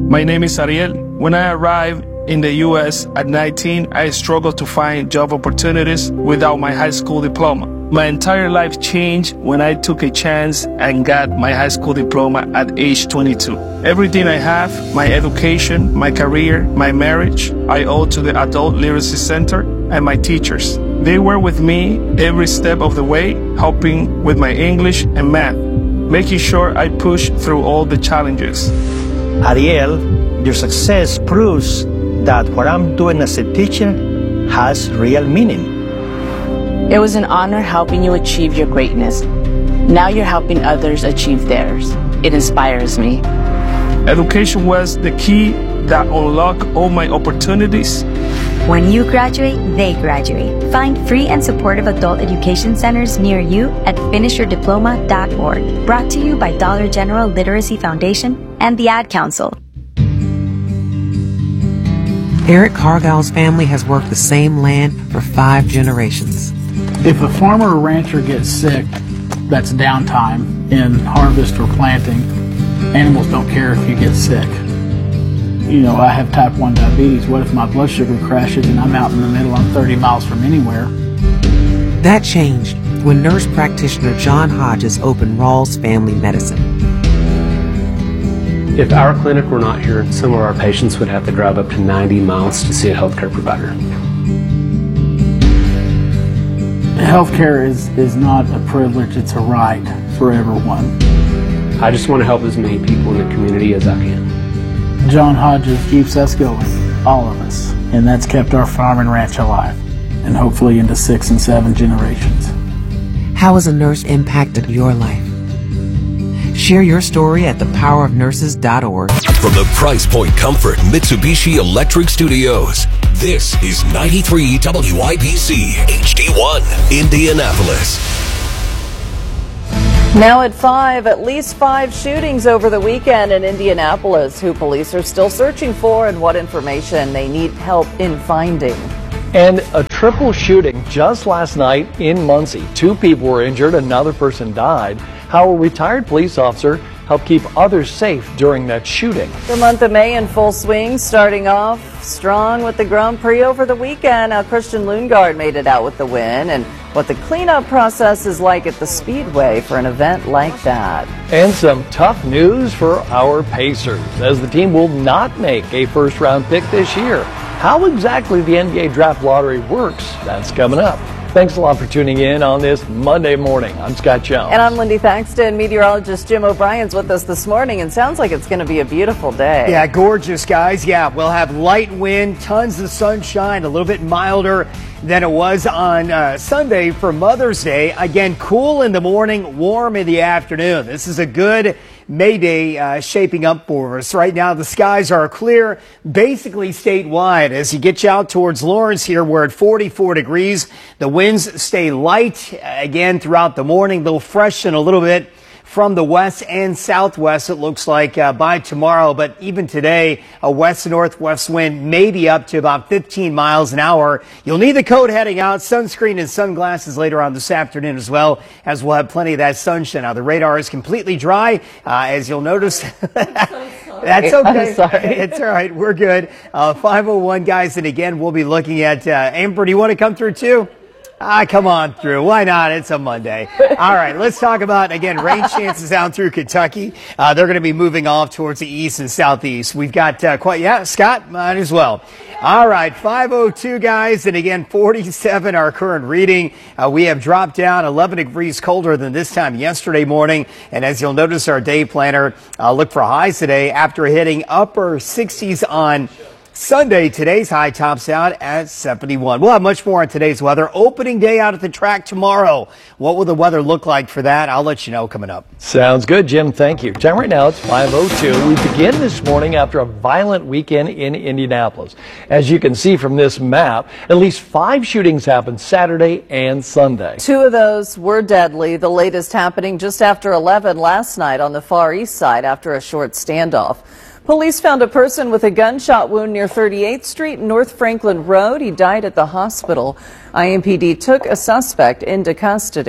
My name is Ariel. When I arrived in the U.S. at 19, I struggled to find job opportunities without my high school diploma. My entire life changed when I took a chance and got my high school diploma at age 22. Everything I have, my education, my career, my marriage, I owe to the Adult Literacy Center and my teachers. They were with me every step of the way, helping with my English and math, making sure I pushed through all the challenges. Ariel, your success proves that what I'm doing as a teacher has real meaning. It was an honor helping you achieve your greatness. Now you're helping others achieve theirs. It inspires me. Education was the key that unlocked all my opportunities. When you graduate, they graduate. Find free and supportive adult education centers near you at finishyourdiploma.org. Brought to you by Dollar General Literacy Foundation and the Ad Council. Eric Cargill's family has worked the same land for 5 generations. If a farmer or rancher gets sick, that's downtime in harvest or planting. Animals don't care if you get sick. You know, I have type 1 diabetes. What if my blood sugar crashes and I'm out in the middle, I'm 30 miles from anywhere? That changed when nurse practitioner John Hodges opened Rawls Family Medicine. If our clinic were not here, some of our patients would have to drive up to 90 miles to see a healthcare provider. Healthcare is not a privilege, it's a right for everyone. I just want to help as many people in the community as I can. John Hodges keeps us going, all of us, and that's kept our farm and ranch alive, and hopefully into 6 and 7 generations. How has a nurse impacted your life? Share your story at thepowerofnurses.org. From the Price Point Comfort Mitsubishi Electric Studios, this is 93 WIBC HD1, Indianapolis. Now at 5, at least 5 shootings over the weekend in Indianapolis, who police are still searching for and what information they need help in finding. And a triple shooting just last night in Muncie. 2 people were injured, another person died. How a retired police officer helped keep others safe during that shooting. The month of May in full swing, starting off strong with the Grand Prix over the weekend. Now Christian Lundgaard made it out with the win, and what the cleanup process is like at the Speedway for an event like that. And some tough news for our Pacers, as the team will not make a first-round pick this year. How exactly the NBA draft lottery works, that's coming up. Thanks a lot for tuning in on this Monday morning. I'm Scott Jones. And I'm Lindy Thaxton. Meteorologist Jim O'Brien's with us this morning, and sounds like it's going to be a beautiful day. Yeah, gorgeous, guys. Yeah, we'll have light wind, tons of sunshine, a little bit milder than it was on Sunday for Mother's Day. Again, cool in the morning, warm in the afternoon. This is a good May Day shaping up for us. Right now, the skies are clear, basically statewide. As you get out towards Lawrence here, we're at 44 degrees. The winds stay light again throughout the morning. They'll freshen a little bit from the west and southwest, it looks like, by tomorrow. But even today, a west to northwest wind may be up to about 15 miles an hour. You'll need the coat heading out, sunscreen and sunglasses later on this afternoon as well, as we'll have plenty of that sunshine. Now, the radar is completely dry, as you'll notice. That's okay. I'm sorry. It's all right. We're good. 501, guys. And again, we'll be looking at Amber. Do you want to come through too? Come on through. Why not? It's a Monday. All right, let's talk about, again, rain chances down through Kentucky. They're going to be moving off towards the east and southeast. We've got Scott, mine as well. All right, 502, guys, and again, 47 our current reading. We have dropped down 11 degrees colder than this time yesterday morning. And as you'll notice, our day planner, look for highs today after hitting upper 60s on Sunday. Today's high tops out at 71. We'll have much more on today's weather. Opening day out at the track tomorrow. What will the weather look like for that? I'll let you know coming up. Sounds good, Jim. Thank you. Time right now, it's 5:02. We begin this morning after a violent weekend in Indianapolis. As you can see from this map, at least 5 shootings happened Saturday and Sunday. 2 of those were deadly. The latest happening just after 11 last night on the Far East Side after a short standoff. Police found a person with a gunshot wound near 38th Street, North Franklin Road. He died at the hospital. IMPD took a suspect into custody.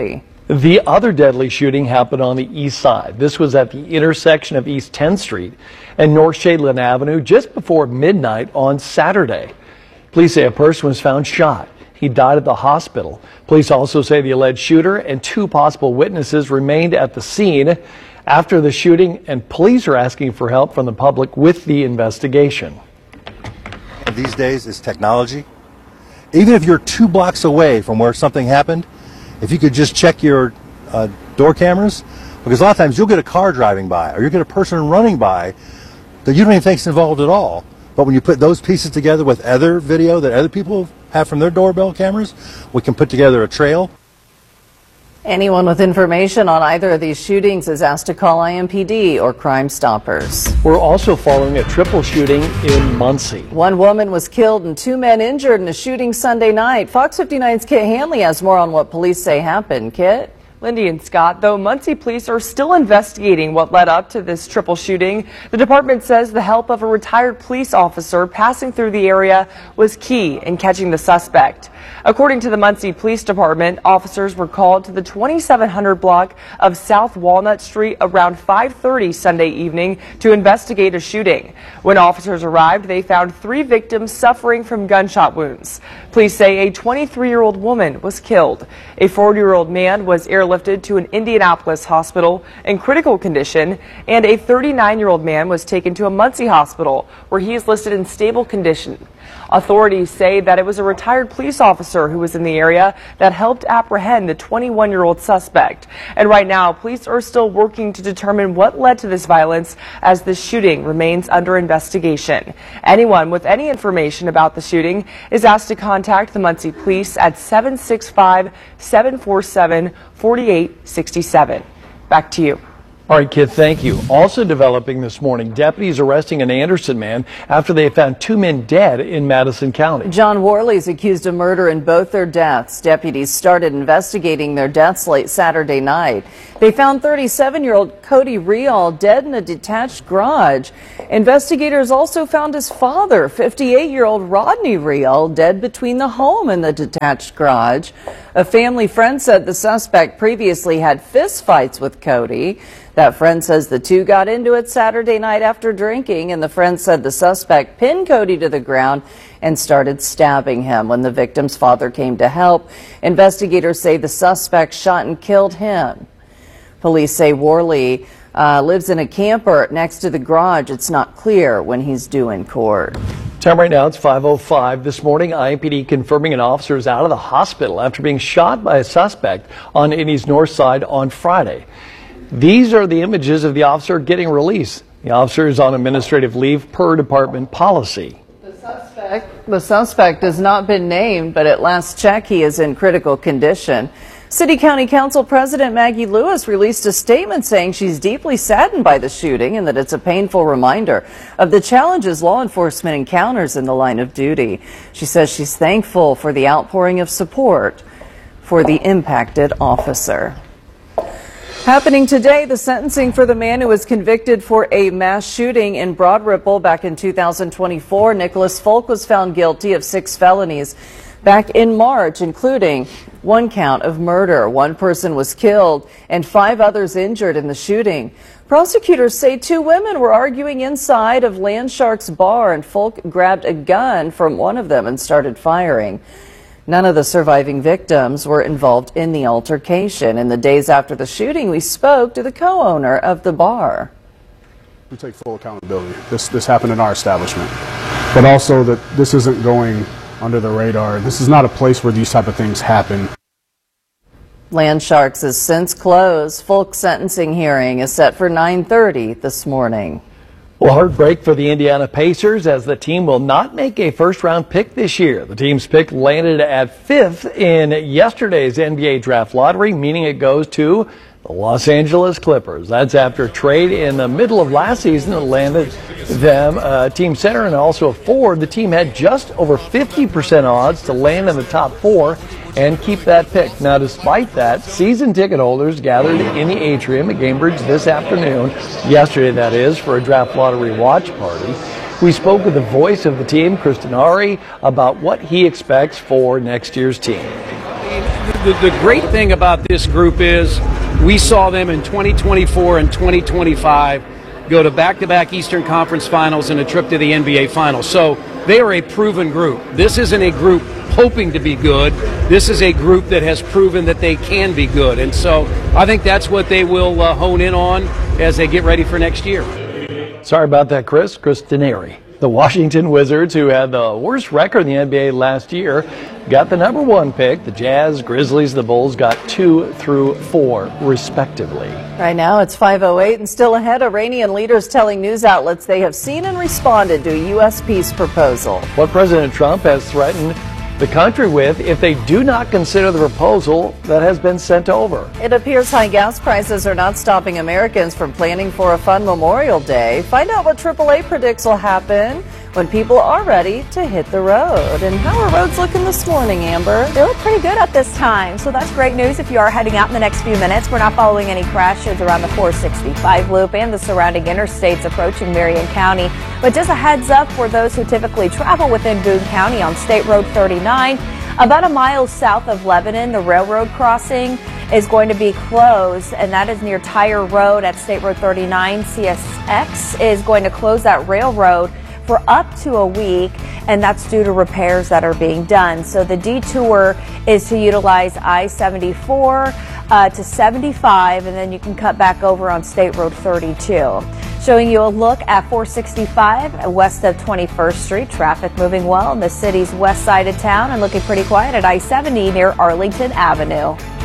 The other deadly shooting happened on the east side. This was at the intersection of East 10th Street and North Shadeland Avenue just before midnight on Saturday. Police say a person was found shot. He died at the hospital. Police also say the alleged shooter and two possible witnesses remained at the scene after the shooting, and police are asking for help from the public with the investigation. These days is technology. Even if you're 2 blocks away from where something happened, if you could just check your door cameras, because a lot of times you'll get a car driving by or you'll get a person running by that you don't even think is involved at all. But when you put those pieces together with other video that other people have from their doorbell cameras, we can put together a trail. Anyone with information on either of these shootings is asked to call IMPD or Crime Stoppers. We're also following a triple shooting in Muncie. One woman was killed and 2 men injured in a shooting Sunday night. Fox 59's Kit Hanley has more on what police say happened. Kit? Lindy and Scott, though Muncie police are still investigating what led up to this triple shooting, the department says the help of a retired police officer passing through the area was key in catching the suspect. According to the Muncie Police Department, officers were called to the 2700 block of South Walnut Street around 5:30 Sunday evening to investigate a shooting. When officers arrived, they found 3 victims suffering from gunshot wounds. Police say a 23-year-old woman was killed. A 40-year-old man was airlifted to an Indianapolis hospital in critical condition, and a 39-year-old man was taken to a Muncie hospital where he is listed in stable condition. Authorities say that it was a retired police officer who was in the area that helped apprehend the 21-year-old suspect. And right now, police are still working to determine what led to this violence as the shooting remains under investigation. Anyone with any information about the shooting is asked to contact the Muncie Police at 765-747-4867. Back to you. All right, Kid, thank you. Also developing this morning, deputies arresting an Anderson man after they found 2 men dead in Madison County. John Worley is accused of murder in both their deaths. Deputies started investigating their deaths late Saturday night. They found 37-year-old Cody Real dead in a detached garage. Investigators also found his father, 58-year-old Rodney Real, dead between the home and the detached garage. A family friend said the suspect previously had fistfights with Cody. That friend says the two got into it Saturday night after drinking, and the friend said the suspect pinned Cody to the ground and started stabbing him. When the victim's father came to help, investigators say the suspect shot and killed him. Police say Worley lives in a camper next to the garage. It's not clear when he's due in court. Time right now, it's 5:05. This morning, IMPD confirming an officer is out of the hospital after being shot by a suspect on Indy's north side on Friday. These are the images of the officer getting released. The officer is on administrative leave per department policy. The suspect has not been named, but at last check, he is in critical condition. City County Council President Maggie Lewis released a statement saying she's deeply saddened by the shooting and that it's a painful reminder of the challenges law enforcement encounters in the line of duty. She says she's thankful for the outpouring of support for the impacted officer. Happening today, the sentencing for the man who was convicted for a mass shooting in Broad Ripple back in 2024. Nicholas Folk was found guilty of 6 felonies back in March, including 1 count of murder. 1 person was killed and 5 others injured in the shooting. Prosecutors say 2 women were arguing inside of Landshark's bar, and Folk grabbed a gun from one of them and started firing. None of the surviving victims were involved in the altercation. In the days after the shooting, we spoke to the co-owner of the bar. We take full accountability. This happened in our establishment, but also that this isn't going under the radar. This is not a place where these type of things happen. Landsharks is since closed. Folk's sentencing hearing is set for 9:30 this morning. Well, hard break for the Indiana Pacers as the team will not make a first-round pick this year. The team's pick landed at 5th in yesterday's NBA draft lottery, meaning it goes to the Los Angeles Clippers. That's after a trade in the middle of last season that landed them a team center and also a forward. The team had just over 50% odds to land in the top 4 and keep that pick. Now, despite that, season ticket holders gathered in the atrium at Gamebridge this afternoon, yesterday that is, for a draft lottery watch party. We spoke with the voice of the team, Chris Denari, about what he expects for next year's team. the great thing about this group is we saw them in 2024 and 2025 go to back-to-back Eastern Conference Finals and a trip to the NBA Finals. So they are a proven group. This isn't a group hoping to be good. This is a group that has proven that they can be good. And so I think that's what they will hone in on as they get ready for next year. Sorry about that, Chris. Chris Denari. The Washington Wizards, who had the worst record in the NBA last year, got the #1 pick. The Jazz, Grizzlies, the Bulls got 2 through 4, respectively. Right now it's 5:08 and still ahead. Iranian leaders telling news outlets they have seen and responded to a U.S. peace proposal. What President Trump has threatened the country with if they do not consider the proposal that has been sent over. It appears high gas prices are not stopping Americans from planning for a fun Memorial Day. Find out what AAA predicts will happen when people are ready to hit the road. And how are roads looking this morning, Amber? They look pretty good at this time, so that's great news if you are heading out in the next few minutes. We're not following any crashes around the 465 loop and the surrounding interstates approaching Marion County. But just a heads up for those who typically travel within Boone County on State Road 39, about a mile south of Lebanon, the railroad crossing is going to be closed, and that is near Tire Road at State Road 39. CSX is going to close that railroad for up to a week, and that's due to repairs that are being done. So the detour is to utilize I-74 to 75, and then you can cut back over on State Road 32. Showing you a look at 465 west of 21st Street. Traffic moving well in the city's west side of town and looking pretty quiet at I-70 near Arlington Avenue.